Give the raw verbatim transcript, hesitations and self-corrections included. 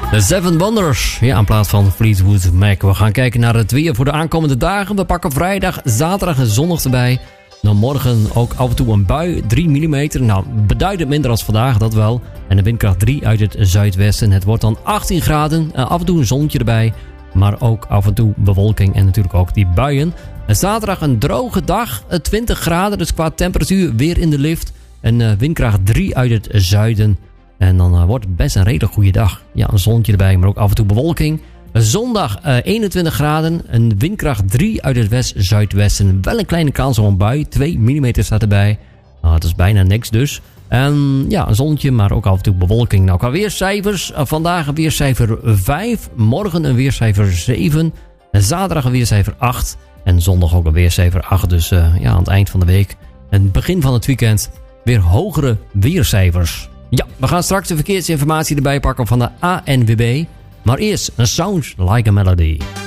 De Seven Wonders, ja, in plaats van Fleetwood Mac. We gaan kijken naar het weer voor de aankomende dagen. We pakken vrijdag, zaterdag en zondag erbij. Dan morgen ook af en toe een bui, drie millimeter. Nou, beduidend minder als vandaag, dat wel. En de windkracht drie uit het zuidwesten. Het wordt dan achttien graden, af en toe een zonnetje erbij. Maar ook af en toe bewolking en natuurlijk ook die buien. En zaterdag een droge dag, twintig graden. Dus qua temperatuur weer in de lift. En windkracht drie uit het zuiden. En dan uh, wordt het best een redelijk goede dag. Ja, een zonnetje erbij, maar ook af en toe bewolking. Zondag uh, eenentwintig graden. Een windkracht drie uit het west-zuidwesten. Wel een kleine kans op een bui. twee millimeter staat erbij. Nou, dat is bijna niks dus. En ja, een zonnetje, maar ook af en toe bewolking. Nou, qua weercijfers. Uh, vandaag een weercijfer vijf. Morgen een weercijfer zeven. En zaterdag een weercijfer acht. En zondag ook een weercijfer acht. Dus uh, ja, aan het eind van de week. En het begin van het weekend weer hogere weercijfers. Ja, we gaan straks de verkeersinformatie erbij pakken van de A N W B. Maar eerst een Sounds Like a Melody.